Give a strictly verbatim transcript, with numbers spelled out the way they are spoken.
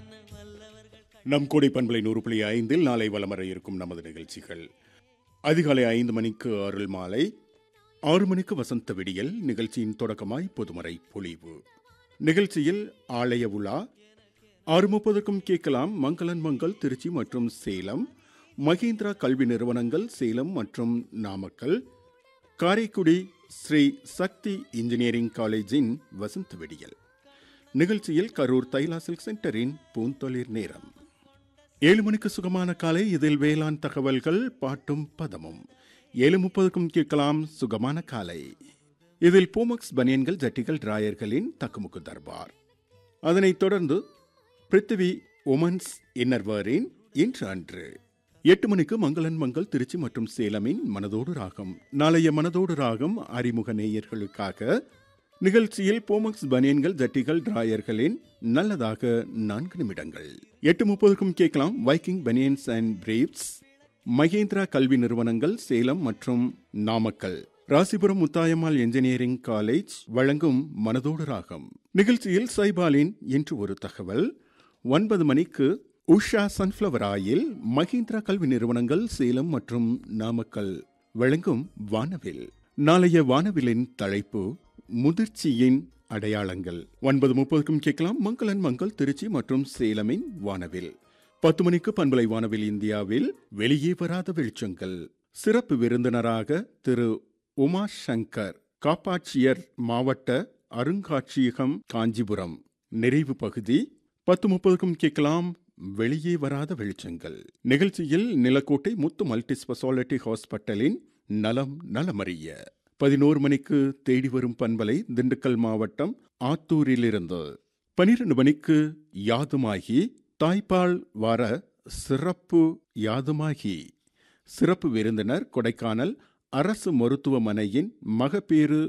நம் கோடை பண்பலை நூறு புள்ளி ஐந்தில் நாளை வலம் வர இருக்கும் நமது நிகழ்ச்சிகள். அதிகாலை ஐந்து மணிக்கு அருள் மாலை, ஆறு மணிக்கு வசந்த விடியல், நிகழ்ச்சியின் தொடக்கமாய் பொதுமறை பொழிவு. நிகழ்ச்சியில் ஆலய உலா, ஆறு முப்பதுக்கும் கேட்கலாம் மங்களன் மங்கள் திருச்சி மற்றும் சேலம், மகேந்திரா கல்வி நிறுவனங்கள் சேலம் மற்றும் நாமக்கல், காரைக்குடி ஸ்ரீ சக்தி இன்ஜினியரிங் காலேஜின் வசந்த விடியல். நிகழ்ச்சியில் கரூர் தைலா சில்க் சென்டரின் பூந்தொழிற் நேரம். ஏழு மணிக்கு சுகமான காலை, இதில் வேளாண் தகவல்கள் பாட்டும் பதமும். ஏழு முப்பதுக்கும் கேட்கலாம் சுகமான காலை. இதில் பூமக்ஸ் பனியன்கள் ஜட்டிகள் டிராயர்களின் தக்குமுக்கு தர்பார். அதனைத் தொடர்ந்து பிருத்திவி உமன்ஸ் இன்னர்வேரின் இன்று அன்று. எட்டு மணிக்கு மங்களன் மங்கள் திருச்சி மற்றும் சேலமின் மனதோடு ராகம். நாளைய மனதோடு ராகம் அறிமுக நேயர்களுக்காக. நிகழ்ச்சியில் போமக்ஸ் பனியன்கள் ஜட்டிகள் டிராயர்களின் நல்லதாக நான்கு நிமிடங்கள். எட்டு முப்பதுக்கும் கேட்கலாம் Viking banians and briefs, Mahindra கல்வி நிறுவனங்கள் சேலம் மற்றும் நாமக்கல், ராசிபுரம் முத்தாயம்மாள் என்ஜினியரிங் காலேஜ் வழங்கும் மனதோடு ராகம். நிகழ்ச்சியில் சைபாலின் இன்று ஒரு தகவல். ஒன்பது மணிக்கு உஷா சன்ஃப்ளவர் ஆயில், மகேந்திரா கல்வி நிறுவனங்கள் சேலம் மற்றும் நாமக்கல் வழங்கும் வானவில். நாளைய வானவிலின் தலைப்பு முதிர்ச்சியின் அடையாளங்கள். ஒன்பது முப்பதுக்கும் கேட்கலாம் மங்களன் மங்கள் திருச்சி மற்றும் சேலமின் வானவில். பத்து மணிக்கு பண்பலை வானவில் இந்தியாவில் வெளியே வராத வெளிச்சங்கள். சிறப்பு விருந்தினராக திரு உமா சங்கர், காப்பாட்சியர் மாவட்ட அருங்காட்சியகம் காஞ்சிபுரம். நிறைவு பகுதி. பத்து முப்பதுக்கும் கேட்கலாம் வெளியே வராத வெளிச்சங்கள். நிகழ்ச்சியில் நிலக்கோட்டை முத்து மல்டி ஸ்பெஷாலிட்டி ஹாஸ்பிட்டலின் நலம் நலமறிய. பதினோரு மணிக்கு தேடி வரும் பண்பலை திண்டுக்கல் மாவட்டம் ஆத்தூரிலிருந்து. பனிரெண்டு மணிக்கு யாதுமாகி தாய்ப்பால் வார சிறப்பு யாதுமாகி. சிறப்பு விருந்தினர் கொடைக்கானல் அரசு மருத்துவமனையின் மகப்பேறு